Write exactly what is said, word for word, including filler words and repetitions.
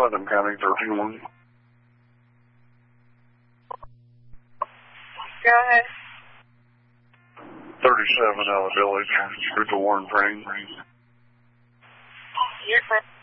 Putnam County, thirteen one. Go ahead. thirty-seven out of the village, through the Warren train. You're fine.